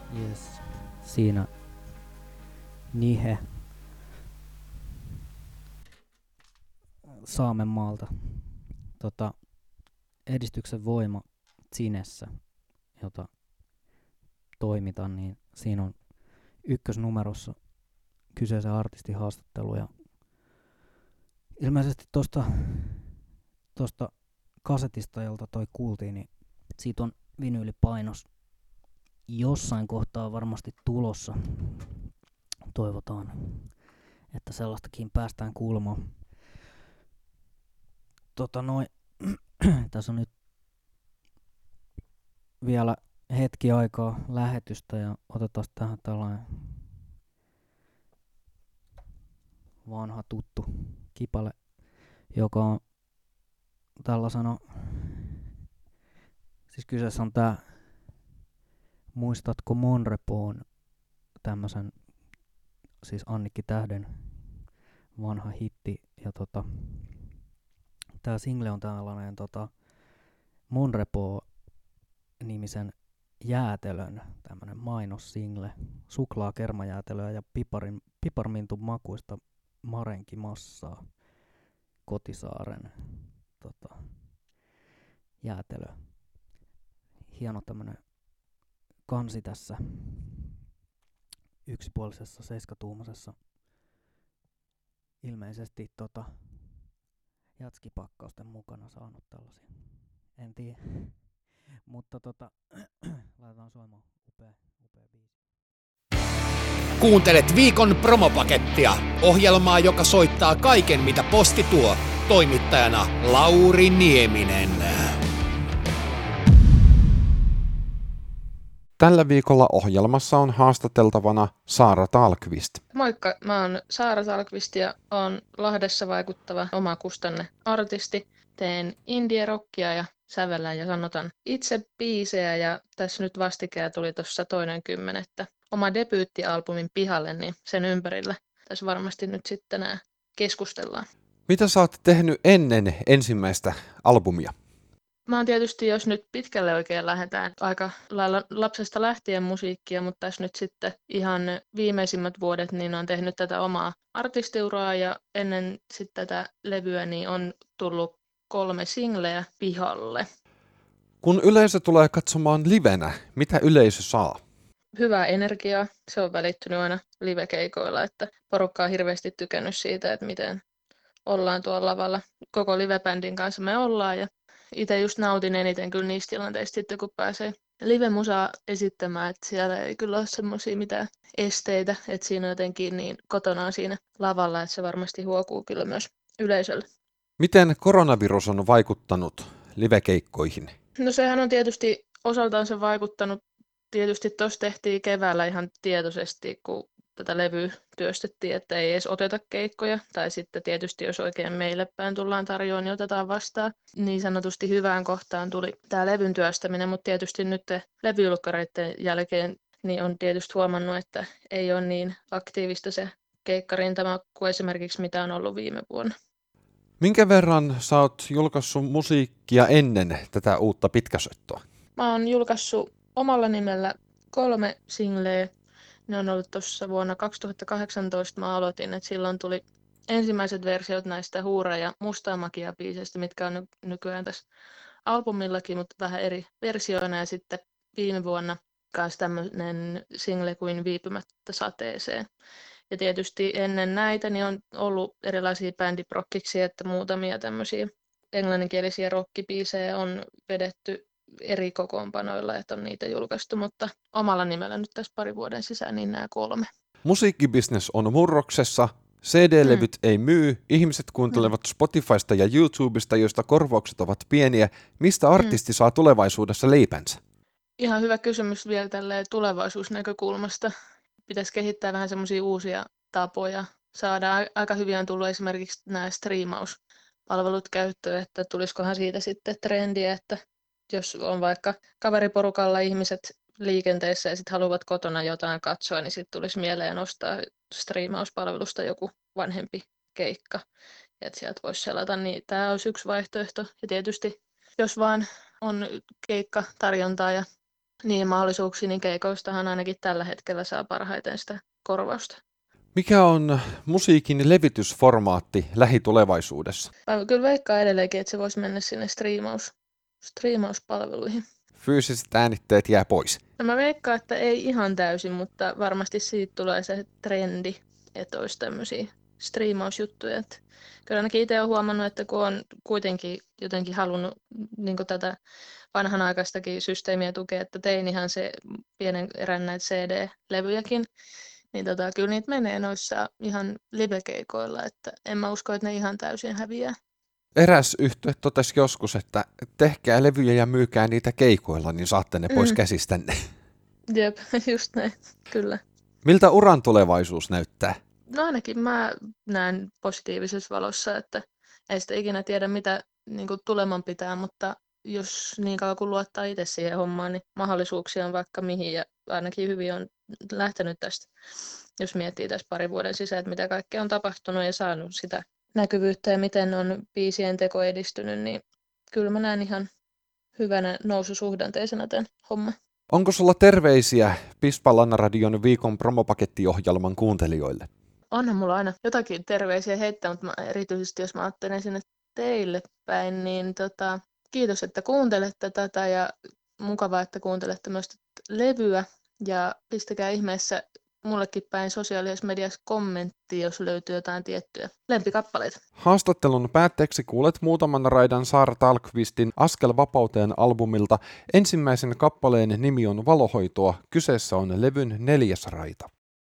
Yes. Siinä Nihe Saamenmaalta. Edistyksen voima Zinessä, jota toimitan, niin siinä on ykkösnumerossa kyseisen artistin haastattelu. Ja ilmeisesti tosta kasetista, jolta toi kuultiin, niin siitä on vinyylipainos jossain kohtaa varmasti tulossa. Toivotaan, että sellaistakin päästään kuulemaan. Tässä on nyt vielä hetki aikaa lähetystä ja otetaan tähän tällainen vanha tuttu kipale, joka on tällaisena, siis kyseessä on tää Muistatko Monrepoon, tämmösen siis Annikki Tähden vanha hitti, ja tää single on tällainen Monrepo nimisen jäätelön tämmönen mainossingle, suklaakermajäätelöä ja piparmintun makuista marenkimassaa, Kotisaaren jäätelö. Hieno tämmönen kansi tässä yksipuolisessa 7-tuumaisessa, ilmeisesti jatskipakkausten mukana saanut tällaisia. En tiedä. Mutta laitetaan soimaan upea biisi. Kuuntelet viikon promopakettia, ohjelmaa, joka soittaa kaiken mitä posti tuo. Toimittajana Lauri Nieminen. Tällä viikolla ohjelmassa on haastateltavana Saara Tallqvist. Moikka, mä oon Saara Tallqvist ja oon Lahdessa vaikuttava omakustanne artisti. Teen indie-rockia ja sävellän ja sanotan itse biisejä ja tässä nyt vastikään tuli tuossa 2.10. oma debyyttialbumin pihalle, niin sen ympärillä tässä varmasti nyt sitten tänään keskustellaan. Mitä sä oot tehnyt ennen ensimmäistä albumia? Mä oon tietysti, jos nyt pitkälle oikein lähdetään, aika lailla lapsesta lähtien musiikkia, mutta tässä nyt sitten ihan viimeisimmät vuodet niin on tehnyt tätä omaa artistiuraa ja ennen sitten tätä levyä niin on tullut 3 singleä pihalle. Kun yleisö tulee katsomaan livenä, mitä yleisö saa? Hyvää energiaa, se on välittynyt aina livekeikoilla, että porukka on hirveästi tykännyt siitä, että miten ollaan tuolla lavalla. Koko livebändin kanssa me ollaan ja itse just nautin eniten kyllä niistä tilanteista sitten, kun pääsee live-musaa esittämään, että siellä ei kyllä ole semmoisia mitään esteitä, että siinä on jotenkin niin kotonaan siinä lavalla, että se varmasti huokuu kyllä myös yleisölle. Miten koronavirus on vaikuttanut livekeikkoihin? No sehän on tietysti osaltaan se vaikuttanut. Tietysti tuossa tehtiin keväällä ihan tietoisesti, kun tätä levyä työstettiin, että ei edes oteta keikkoja. Tai sitten tietysti, jos oikein meille päin tullaan tarjoamaan, niin otetaan vastaan. Niin sanotusti hyvään kohtaan tuli tämä levyn työstäminen, mutta tietysti nyt levyjulkkareiden jälkeen niin on tietysti huomannut, että ei ole niin aktiivista se keikkarintama kuin esimerkiksi mitä on ollut viime vuonna. Minkä verran sä oot julkaissut musiikkia ennen tätä uutta pitkäsoittoa? Mä oon julkaissut omalla nimellä 3 singleä. Ne on ollut tuossa vuonna 2018. Mä aloitin, että silloin tuli ensimmäiset versiot näistä Huura ja Mustaa magia -biiseistä, mitkä on nykyään tässä albumillakin, mutta vähän eri versioina. Ja sitten viime vuonna kanssa tämmöinen single kuin Viipymättä sateeseen. Ja tietysti ennen näitä niin on ollut erilaisia bändiprokkiksi, että muutamia tämmöisiä englanninkielisiä rockibiisejä on vedetty eri kokoonpanoilla, että on niitä julkaistu, mutta omalla nimellä nyt tässä 2 vuoden sisään niin nämä 3. Musiikkibisnes on murroksessa, CD-levyt ei myy, ihmiset kuuntelevat Spotifysta ja YouTubesta, joista korvaukset ovat pieniä. Mistä artisti saa tulevaisuudessa leipänsä? Ihan hyvä kysymys vielä tälleen tulevaisuusnäkökulmasta. Pitäisi kehittää vähän semmoisia uusia tapoja. Saada aika hyvin on tullut esimerkiksi nämä striimauspalvelut käyttöön, että tulisikohan siitä sitten trendiä, että jos on vaikka kaveriporukalla ihmiset liikenteessä ja sitten haluavat kotona jotain katsoa, niin sitten tulisi mieleen ostaa striimauspalvelusta joku vanhempi keikka, että sieltä voisi selata, niin tämä olisi yksi vaihtoehto. Ja tietysti jos vaan on keikkatarjontaa ja niihin mahdollisuuksiin, niin keikoistahan ainakin tällä hetkellä saa parhaiten sitä korvausta. Mikä on musiikin levitysformaatti lähitulevaisuudessa? Mä kyllä veikkaan edelleenkin, että se voisi mennä sinne striimauspalveluihin. Fyysiset äänitteet jää pois. No mä veikkaan, että ei ihan täysin, mutta varmasti siitä tulee se trendi, että olisi tämmöisiä striimausjuttuja. Että kyllä ainakin itse olen huomannut, että kun on kuitenkin jotenkin halunnut niin tätä vanhanaikaistakin systeemiä tukea, että tein ihan se pienen erän näitä CD-levyjäkin, niin kyllä niitä menee noissa ihan live-keikoilla, että en mä usko, että ne ihan täysin häviää. Eräs yhtye totesi joskus, että tehkää levyjä ja myykää niitä keikoilla, niin saatte ne pois käsistänne. Jep, just näin, kyllä. Miltä uran tulevaisuus näyttää? No ainakin mä näen positiivisessa valossa, että ei sitä ikinä tiedä, mitä niin kuin tuleman pitää, mutta jos niin kauan kun luottaa itse siihen hommaan, niin mahdollisuuksia on vaikka mihin ja ainakin hyvin on lähtenyt tästä, jos miettii tässä parin vuoden sisään, että mitä kaikkea on tapahtunut ja saanut sitä näkyvyyttä ja miten on biisien teko edistynyt, niin kyllä mä näen ihan hyvänä noususuhdanteisena tämän homman. Onko sulla terveisiä Pispalanna-radion viikon promopakettiohjelman kuuntelijoille? Onhan mulla aina jotakin terveisiä heittää, mutta erityisesti jos mä ajattelen sinne teille päin, niin kiitos, että kuuntelette tätä ja mukavaa, että kuuntelette myös levyä ja pistäkää ihmeessä mullekin päin sosiaalisessa mediassa kommentti, jos löytyy jotain tiettyjä lempikappaleita. Haastattelun päätteeksi kuulet muutaman raidan Saara Tallqvistin Askel vapauteen -albumilta. Ensimmäisen kappaleen nimi on Valohoitoa. Kyseessä on levyn 4. raita.